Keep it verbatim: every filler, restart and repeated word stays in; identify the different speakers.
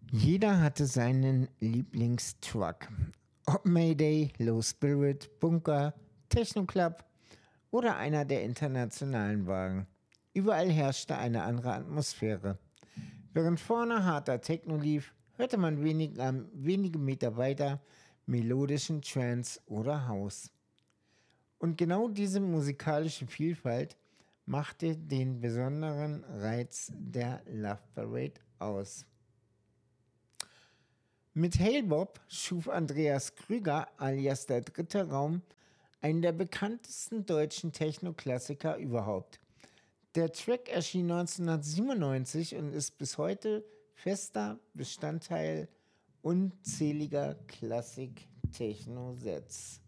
Speaker 1: Jeder hatte seinen Lieblingstruck. Ob Mayday, Low Spirit, Bunker, Techno Club oder einer der internationalen Wagen. Überall herrschte eine andere Atmosphäre. Während vorne harter Techno lief, hörte man wenig, ähm, wenige Meter weiter melodischen Trance oder House. Und genau diese musikalische Vielfalt machte den besonderen Reiz der Love Parade aus. Mit Hail Bob schuf Andreas Krüger alias der dritte Raum einen der bekanntesten deutschen Techno-Klassiker überhaupt. Der Track erschien neunzehnhundertsiebenundneunzig und ist bis heute fester Bestandteil unzähliger Klassik-Techno-Sets.